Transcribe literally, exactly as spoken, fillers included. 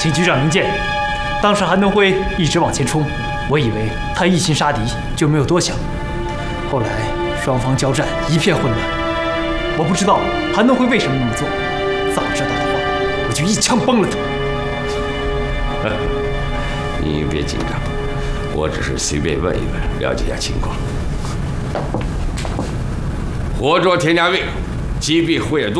请局长明鉴。当时韩东辉一直往前冲，我以为他一心杀敌，就没有多想。后来双方交战，一片混乱。我不知道韩东辉为什么那么做，早知道的话，我就一枪崩了他。 你别紧张，我只是随便问一问，了解一下情况。活捉田家卫，击毙慧眼洞。